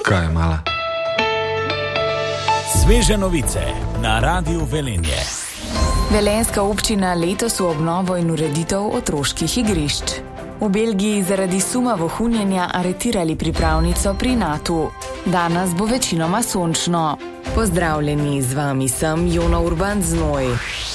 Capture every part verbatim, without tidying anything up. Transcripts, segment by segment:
Kaj je mala? Sveže novice na Radiu Velenje. Velenjska občina letos v obnovo in ureditev otroških igrišč. V Belgiji zaradi suma vohunjenja aretirali pripravnico pri Natu. Danes bo večinoma sončno. Pozdravljeni, z vami sem Jona Urban Znoj.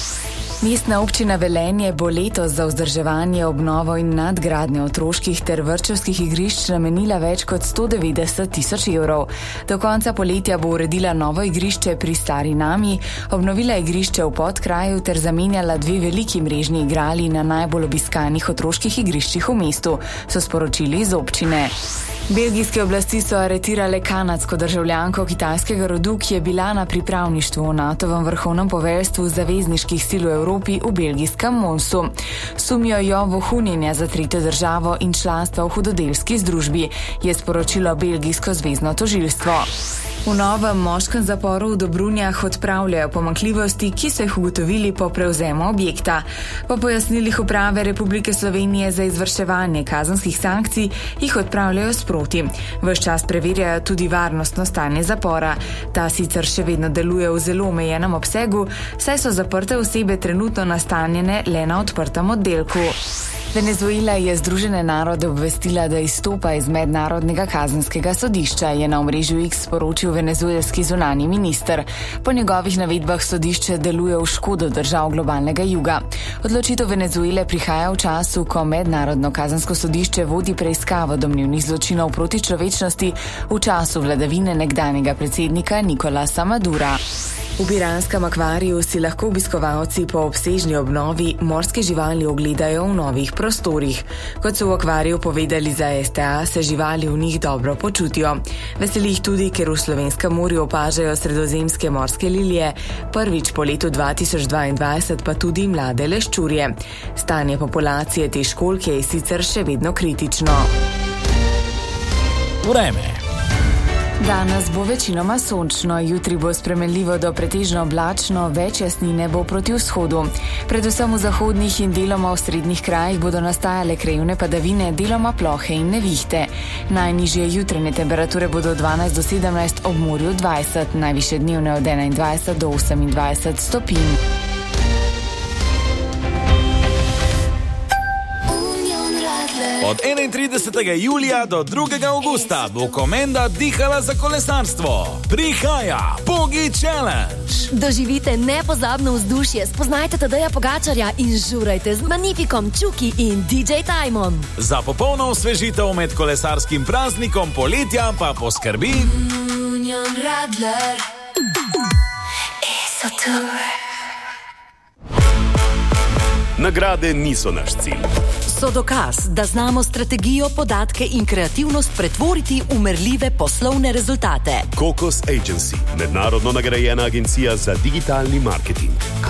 Mestna občina Velenje bo letos za vzdrževanje, obnovo in nadgradnjo otroških ter vrtčevskih igrišč namenila več kot sto devetdeset tisoč evrov. Do konca poletja bo uredila novo igrišče pri Stari Nami, obnovila igrišče v Podkraju ter zamenjala dve veliki mrežni igrali na najbolj obiskanih otroških igriščih v mestu, so sporočili iz občine. Belgijske oblasti so aretirale kanadsko državljanko kitajskega rodu, ki je bila na pripravništvu v Natovem vrhovnem poveljstvu zavezniških sil v Evropi v belgijskem Monsu. Sumijo jo vohunjenja za tretjo državo in članstva v hudodelski združbi, je sporočilo belgijsko zvezno tožilstvo. V novem moškem zaporu v Dobrunjah odpravljajo pomanjkljivosti, ki so jih ugotovili po prevzemu objekta. Po pojasnilih Uprave Republike Slovenije za izvrševanje kazenskih sankcij jih odpravljajo sproti. Ves čas preverjajo tudi varnostno stanje zapora. Ta sicer še vedno deluje v zelo omejenem obsegu, saj so zaprte osebe trenutno nastanjene le na odprtem oddelku. Venezuela je Združene narode obvestila, da izstopa iz mednarodnega kazenskega sodišča, je na omrežju X sporočil venezuelski zunanji minister. Po njegovih navedbah sodišče deluje v škodo držav globalnega juga. Odločitev Venezuele prihaja v času, ko mednarodno kazensko sodišče vodi preiskavo domnevnih zločinov proti človečnosti v času vladavine nekdanjega predsednika Nicolasa Madura. V piranskem akvariju si lahko obiskovalci po obsežni obnovi morske živali ogledajo v novih prostorih. Kot so v akvariju povedali za S T A, se živali v njih dobro počutijo. Veseli jih tudi, ker v slovenskem morju opažajo sredozemske morske lilije, prvič po letu dva tisoč dvaindvajset pa tudi mlade leščurje. Stanje populacije te školjke je sicer še vedno kritično. Vreme. Danes bo večinoma sončno, jutri bo spremenljivo do pretežno oblačno, več jasnine bo proti vzhodu. Predvsem v zahodnih in deloma v srednjih krajih bodo nastajale krajevne padavine, deloma plohe in nevihte. Najnižje jutranje temperature bodo od dvanajst do sedemnajst, ob morju dvajset, najvišje dnevne od enaindvajset do osemindvajset stopinj. Od enaintridesetega julija do drugega avgusta bo Komenda dihala za kolesarstvo. Prihaja Pogi Challenge. Doživite nepozabno vzdušje, spoznajte Tadeja Pogačarja in žurajte z Magnifikom, Čuki in D J Timom. Za popolno osvežitev med kolesarskim praznikom poletja pa poskrbi Union Radler. Nagrade niso naš cilj. So dokaz, da znamo strategijo, podatke in kreativnost pretvoriti v merljive poslovne rezultate. Kokos Agency, mednarodno nagrajena agencija za digitalni marketing.